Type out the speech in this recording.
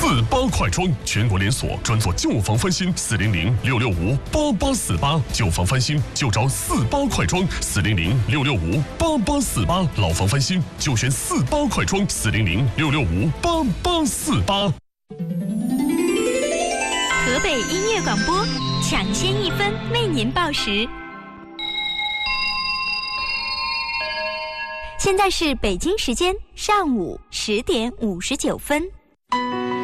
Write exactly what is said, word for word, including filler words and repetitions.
四八快装，全国连锁，专做旧房翻新。四零零六六五八八四八，旧房翻新就找四八快装。四零零六六五八八四八，老房翻新就选四八快装。四零零六六五八八四八。 河北音乐广播，抢先一分为您报时。现在是北京时间上午十点五十九分。